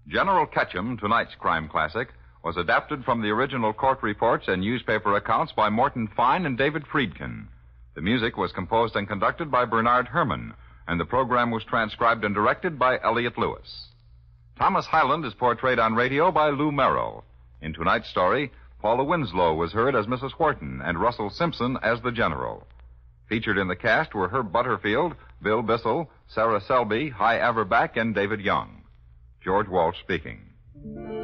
General Ketchum, tonight's crime classic, was adapted from the original court reports and newspaper accounts by Morton Fine and David Friedkin. The music was composed and conducted by Bernard Herrmann, and the program was transcribed and directed by Elliott Lewis. Thomas Hyland is portrayed on radio by Lou Merrill. In tonight's story, Paula Winslow was heard as Mrs. Wharton and Russell Simpson as the General. Featured in the cast were Herb Butterfield, Bill Bissell, Sarah Selby, Hy Averback, and David Young. George Walsh speaking.